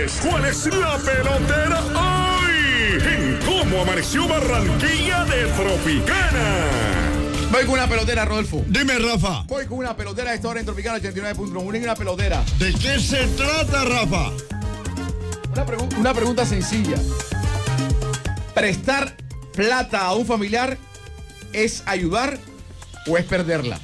sabes cuál es la pelotera hoy en Cómo Amaneció Barranquilla de Tropicana. Voy con una pelotera, Rodolfo. Dime, Rafa. Voy con una pelotera a esta hora en Tropicana 89.1. Una pelotera. ¿De qué se trata, Rafa? Una pregunta sencilla. ¿Prestar plata a un familiar es ayudar o es perderla?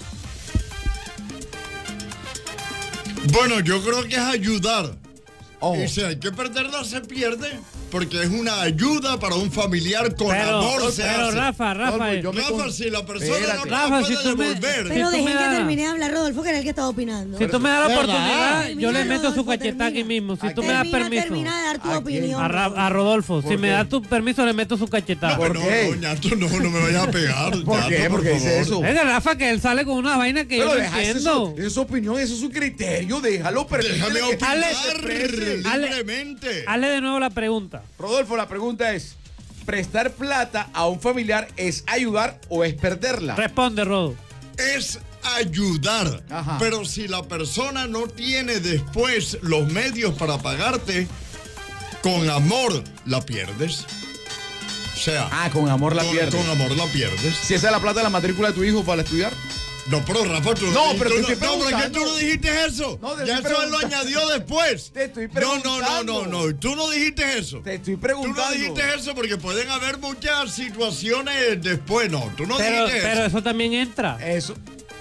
Bueno, yo creo que es ayudar. Oh. Y si hay que perderla, se pierde. Porque es una ayuda para un familiar con amor. Pero Rafa, Si la persona no Rafa, puede si tú me- devolver. Pero Si tú dejen me que das- termine de hablar, Rodolfo, que era el que estaba opinando. Si tú me das la ¿Verdad? oportunidad, yo le Termina, meto su Rodolfo, cachetada aquí termina. mismo. Si tú me das permiso. Termina de dar tu ¿A opinión. A Rodolfo, si ¿Por me qué? das tu permiso, le meto su cachetada. ¿Por qué? No, Ñato, no me vayas a pegar. ¿Por Ñato, qué? ¿Por qué dice favor. eso? Es que Rafa, que él sale con una vaina que yo no deja, entiendo. esa es su opinión, ese es su criterio. Déjalo, Déjame opinar Ale- libremente. Hazle de nuevo la pregunta. Rodolfo, la pregunta es: ¿prestar plata a un familiar es ayudar o es perderla? Responde, Rodo. Es ayudar. Ajá. Pero si la persona no tiene después los medios para pagarte, con amor la pierdes. O sea, Con amor la pierdes. Con amor la pierdes. Si esa es la plata de la matrícula de tu hijo para estudiar. No, pero Rafa, tú No, pero te estoy pero ¿por qué preguntando. tú no dijiste eso? No, te ya estoy eso él lo preguntando. añadió después. Te estoy No, preguntando. tú no dijiste eso. Te estoy Tú preguntando. no dijiste eso porque pueden haber muchas situaciones después. No, tú no Pero dijiste eso. eso también entra. Eso.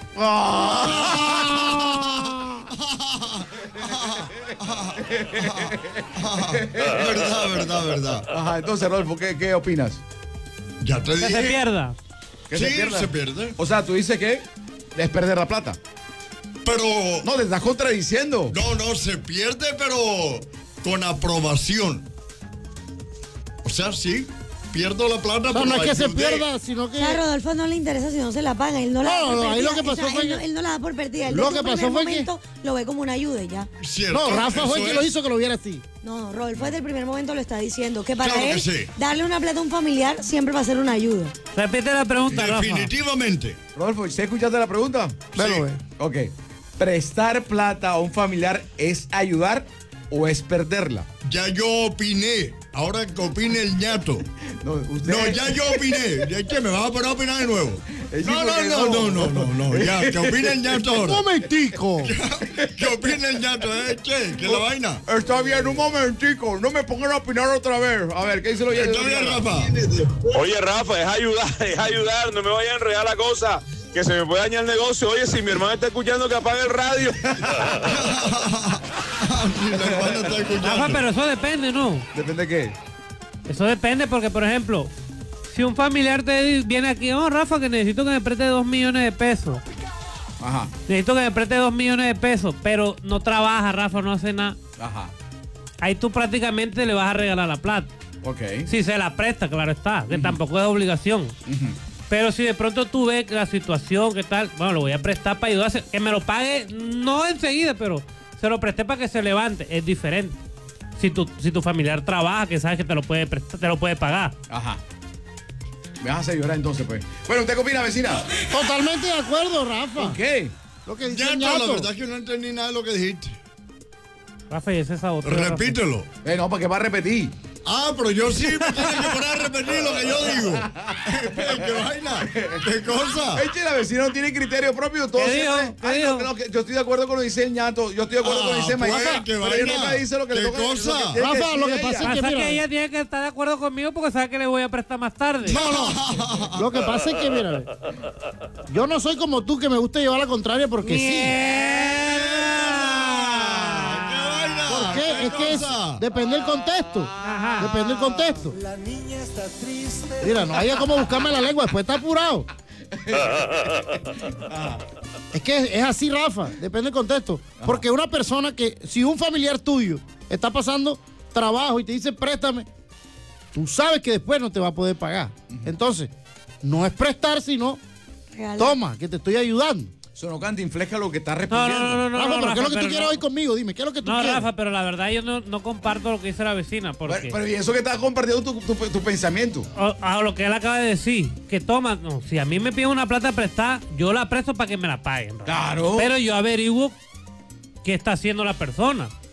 Verdad. Ajá, entonces, Rodolfo, ¿qué opinas? Ya te Que dije. se pierda. ¿Que Sí, se pierda? se pierde. O sea, tú dices que es perder la plata. Pero No, te estás contradiciendo. no, se pierde, pero con aprobación. O sea, sí, pierdo la plata. No, no es pero que se ayudé. pierda, sino que... A Rodolfo no le interesa si no se la paga. Él no la da por No, ahí perdida. lo que pasó O sea, fue él, que- no, él no la da por perdida. Él Lo desde que un pasó primer fue que- momento lo ve como una ayuda y ya. Cierto, No, Rafa fue el que eso lo es. hizo que lo viera así. No, Rodolfo desde el primer momento lo está diciendo. Que para Claro que él, sí. darle una plata a un familiar siempre va a ser una ayuda. Repite la pregunta, Rafa. Definitivamente. Rodolfo, ¿sí escuchaste la pregunta? Velo, ve. Ok. ¿Prestar plata a un familiar es ayudar o es perderla? Ya yo opiné. Ahora que opine el ñato. No, usted... No, ya yo opiné. ¿De qué? ¿Me vas a poner a opinar de nuevo? Sí, No, porque no. Ya, que opine el ñato ¡Un ahora. momentico! Que opine el ñato, che, que la vaina. Está bien, un momentico. No me pongan a opinar otra vez. A ver, ¿qué dice lo Está bien, Rafa. Oye, Rafa, es ayudar, no me vaya a enredar la cosa, que se me puede dañar el negocio. Oye, si mi hermano está escuchando, que apague el radio. Mi hermano está escuchando. Rafa, pero eso depende, ¿no? ¿Depende de qué? Eso depende porque, por ejemplo, si un familiar te viene aquí, Rafa, que necesito que me preste 2 millones de pesos. Ajá, Necesito que me preste 2 millones de pesos, pero no trabaja, Rafa, no hace nada. ajá. Ahí tú prácticamente le vas a regalar la plata. Ok. Si se la presta, claro está, que tampoco es obligación. Pero si de pronto tú ves que la situación, ¿qué tal? Bueno, lo voy a prestar para ayudar, que me lo pague, no enseguida, pero se lo presté para que se levante, es diferente. Si tu familiar trabaja, que sabes que te lo puede prestar, te lo puede pagar. Ajá. Me vas a hacer llorar entonces, pues. Bueno, ¿usted qué opina, vecina? Totalmente de acuerdo, Rafa. ¿Qué? Lo que dice Ñato, el la ñato. verdad es que no entendí nada de lo que dijiste. Rafa, y ese es otro. Repítelo. No, porque va a repetir. Ah, pero yo sí me tengo que poner a repetir lo que yo digo. ¿Qué vaina? ¿Qué cosa? Es que la vecina no tiene criterio propio. Todo ¿Qué siempre- dijo? ¿Qué Ay, dijo? no, que yo estoy de acuerdo con lo que dice el ñato. Yo estoy de acuerdo con lo que dice pues, Maísa. qué Pero vaina. ella nunca dice lo que le ¿Qué toca. cosa? Lo que tiene Rafa, lo que decir pasa ella. es que Pasa mira. que ella tiene que estar de acuerdo conmigo porque sabe que le voy a prestar más tarde. No. Lo que pasa es que, mira, yo no soy como tú que me gusta llevar la contraria porque sí. ¿Por qué? Es que depende del contexto. Ajá. Depende del contexto. Mira, no haya como buscarme la lengua, después está apurado. Es que es así, Rafa, depende del contexto. Porque una persona que, si un familiar tuyo está pasando trabajo y te dice préstame, tú sabes que después no te va a poder pagar. Entonces, no es prestar, sino Regalar. toma, que te estoy ayudando. Eso no canta, infleja lo que está No, respondiendo. no, no, no. Rafa, no, pero ¿qué es lo que Rafa, tú quieres no. hoy conmigo? Dime, ¿qué es lo que tú No, quieres? Rafa, pero la verdad yo no comparto lo que dice la vecina. Pero, Porque pero y eso que estás compartiendo tu pensamiento. a lo que él acaba de decir, que toma, no, si a mí me piden una plata prestada, yo la presto para que me la paguen. Rafa. Claro. Pero yo averiguo qué está haciendo la persona.